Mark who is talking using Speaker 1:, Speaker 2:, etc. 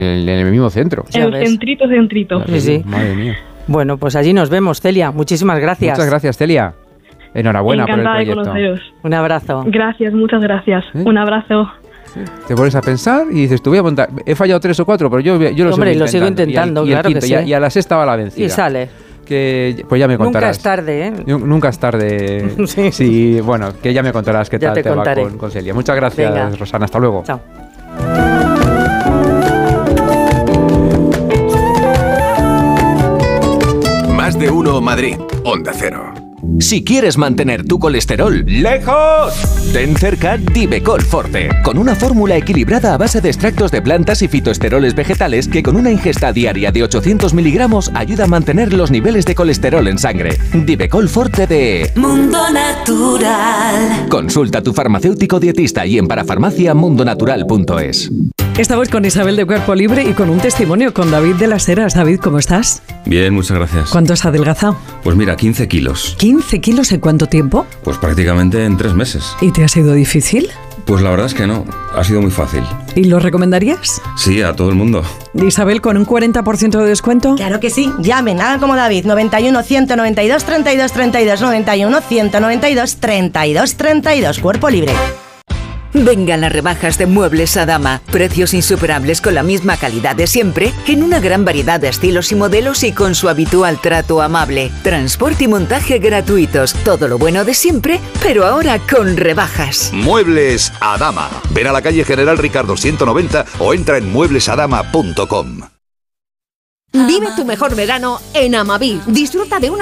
Speaker 1: en el mismo centro.
Speaker 2: El centrito.
Speaker 3: Sí.
Speaker 1: Madre mía.
Speaker 3: Bueno, pues allí nos vemos, Celia. Muchísimas gracias.
Speaker 1: Muchas gracias, Celia. Enhorabuena por el proyecto.
Speaker 2: Encantada de conoceros.
Speaker 3: Un abrazo.
Speaker 2: Gracias, muchas gracias. Un abrazo.
Speaker 1: Te pones a pensar y dices, te voy a montar. He fallado 3 o 4, pero yo
Speaker 3: lo sigo intentando, claro que sí.
Speaker 1: Y a la sexta va la vencida.
Speaker 3: Y sale.
Speaker 1: Pues ya me contarás.
Speaker 3: Nunca es tarde, ¿eh?
Speaker 1: Nunca es tarde.
Speaker 3: Sí.
Speaker 1: Sí, bueno, que ya me contarás qué tal te va con Celia. Muchas gracias,
Speaker 3: Venga.
Speaker 1: Rosana. Hasta luego.
Speaker 3: Chao.
Speaker 4: Más de uno Madrid. Onda Cero.
Speaker 5: Si quieres mantener tu colesterol lejos, ten cerca Divecol Forte, con una fórmula equilibrada a base de extractos de plantas y fitoesteroles vegetales que con una ingesta diaria de 800 miligramos ayuda a mantener los niveles de colesterol en sangre. Divecol Forte de
Speaker 6: Mundo Natural.
Speaker 5: Consulta a tu farmacéutico dietista y en parafarmaciamundonatural.es.
Speaker 7: Estamos con Isabel de Cuerpo Libre y con un testimonio con David de las Heras. David, ¿cómo estás?
Speaker 8: Bien, muchas gracias.
Speaker 7: ¿Cuánto has adelgazado?
Speaker 8: Pues mira, 15 kilos.
Speaker 7: ¿15 kilos en cuánto tiempo?
Speaker 8: Pues prácticamente en 3 meses.
Speaker 7: ¿Y te ha sido difícil?
Speaker 8: Pues la verdad es que no, ha sido muy fácil.
Speaker 7: ¿Y lo recomendarías?
Speaker 8: Sí, a todo el mundo.
Speaker 7: Isabel, ¿con un 40% de descuento?
Speaker 9: Claro que sí, llamen, hagan como David, 91 192 32 32, 91 192 32 32, Cuerpo Libre.
Speaker 6: Vengan las rebajas de Muebles Adama. Precios insuperables con la misma calidad de siempre, en una gran variedad de estilos y modelos y con su habitual trato amable. Transporte y montaje gratuitos. Todo lo bueno de siempre, pero ahora con rebajas.
Speaker 4: Muebles Adama. Ven a la calle General Ricardo 190 o entra en mueblesadama.com.
Speaker 10: Vive tu mejor verano en Amaví. Disfruta de una